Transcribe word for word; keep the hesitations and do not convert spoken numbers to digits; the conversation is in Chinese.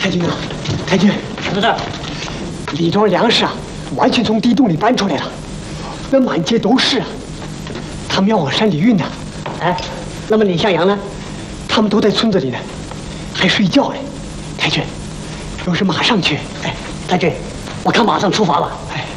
太君啊，太君， 什么事？ 李庄粮食啊，完全从地洞里搬出来了，那满街都是啊。他们要往山里运呢。 哎，那么李向阳呢？ 他们都在村子里呢，还睡觉呢。太君，有事马上去。 哎，太君，我看马上出发吧。 哎。